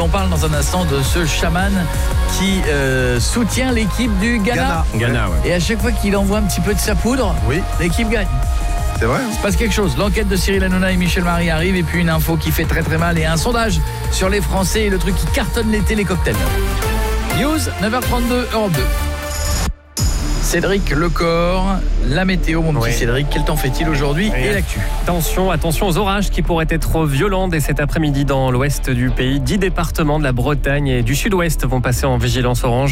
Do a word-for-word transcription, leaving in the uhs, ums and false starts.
on parle dans un instant de ce chaman qui euh, soutient l'équipe du Ghana. Ghana, Ghana ouais. Et à chaque fois qu'il envoie un petit peu de sa poudre, oui. l'équipe gagne. C'est vrai. Il se passe quelque chose. L'enquête de Cyril Hanouna et Michel Marie arrive. Et puis une info qui fait très très mal. Et un sondage sur les Français et le truc qui cartonne l'été, les cocktails. News, neuf heures trente-deux, Europe deux. Cédric Lecor, la météo, mon petit oui. Cédric. Quel temps fait-il aujourd'hui et, et l'actu? Attention, attention aux orages qui pourraient être violents dès cet après-midi dans l'ouest du pays. Dix départements de la Bretagne et du sud-ouest vont passer en vigilance orange.